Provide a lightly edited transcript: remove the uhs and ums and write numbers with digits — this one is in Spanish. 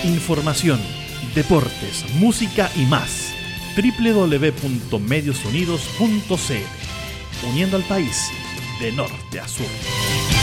información, deportes, música y más. www.mediosunidos.cl, uniendo al país de norte a sur.